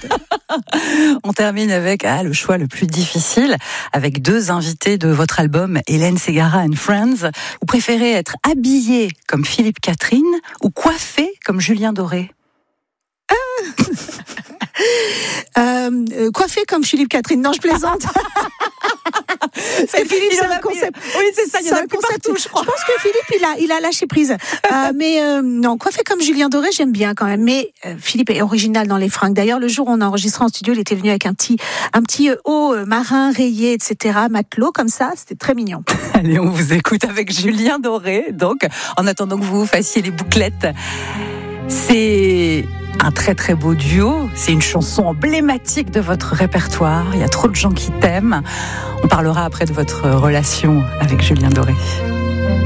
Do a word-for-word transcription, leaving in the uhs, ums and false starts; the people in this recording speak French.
On termine avec ah, le choix le plus difficile, avec deux invités de votre album, Hélène Ségara and Friends. Vous préférez être habillé comme Philippe Catherine ou coiffé comme Julien Doré? euh, Coiffé comme Philippe Catherine. Non, je plaisante. C'est Philippe, c'est un concept. Oui, c'est ça, il y en a plus partout, je crois. Je pense que Philippe, il a, il a lâché prise. Euh, mais euh, non, coiffé comme Julien Doré, j'aime bien quand même. Mais euh, Philippe est original dans les fringues. D'ailleurs, le jour où on a enregistré en studio, il était venu avec un petit, un petit haut marin rayé, et cetera, matelot comme ça. C'était très mignon. Allez, on vous écoute avec Julien Doré. Donc, en attendant que vous vous fassiez les bouclettes, c'est un très très beau duo, c'est une chanson emblématique de votre répertoire, il y a trop de gens qui t'aiment. On parlera après de votre relation avec Julien Doré.